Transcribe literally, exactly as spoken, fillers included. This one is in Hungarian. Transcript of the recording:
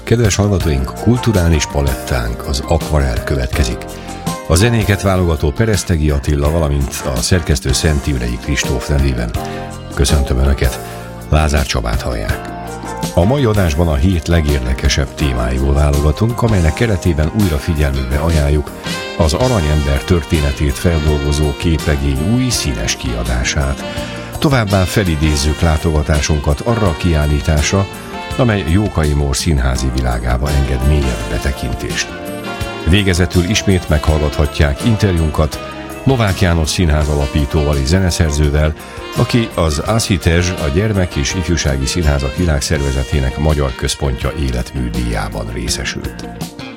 Kedves hallgatóink, kulturális palettánk, az akvarell következik. A zenéket válogató Peresztegi Attila, valamint a szerkesztő Szent Imrei Kristóf nevében köszöntöm Önöket, Lázár Csabát hallják. A mai adásban a hét legérdekesebb témáiból válogatunk, amelynek keretében újra figyelmükbe ajánljuk az Aranyember történetét feldolgozó képregény új színes kiadását. Továbbá felidézzük látogatásunkat arra a kiállításra, amely Jókai Mór színházi világába enged mélyebb betekintést. Végezetül ismét meghallgathatják interjúnkat Novák János színház alapítóval és zeneszerzővel, aki az ASZITEZS, a Gyermek- és Ifjúsági Színházak Világszervezetének magyar központja életműdíjában részesült.